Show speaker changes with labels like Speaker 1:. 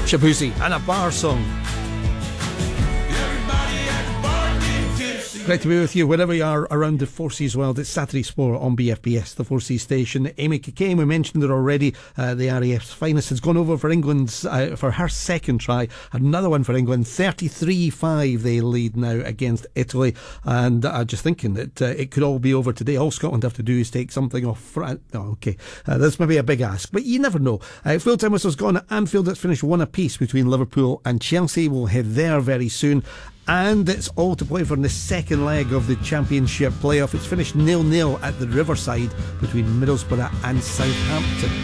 Speaker 1: Shabuzi and a bar song. Great to be with you wherever you are around the Four Seas world. It's Saturday Sport on BFBS, the Four Seas station. Amy Cokayne, we mentioned it already, the RAF's finest, has gone over for England's for her second try. Another one for England, 33-5 they lead now against Italy. And just thinking that it could all be over today. All Scotland have to do is take something off. That's maybe a big ask, but you never know. Full-time whistle's gone at Anfield. It's finished 1-1 between Liverpool and Chelsea. We'll head there very soon. And it's all to play for in the second leg of the Championship playoff. It's finished 0-0 at the Riverside between Middlesbrough and Southampton.